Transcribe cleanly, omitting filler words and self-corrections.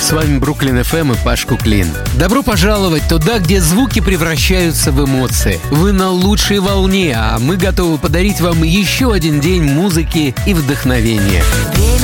С вами Бруклин ФМ и Паш Куклин. Добро пожаловать туда, где звуки превращаются в эмоции. Вы на лучшей волне, а мы готовы подарить вам еще один день музыки и вдохновения.